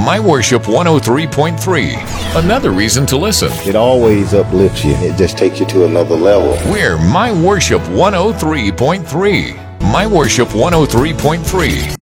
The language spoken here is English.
My Worship 103.3. Another reason to listen. It always uplifts you. It just takes you to another level. We're My Worship 103.3. My Worship 103.3.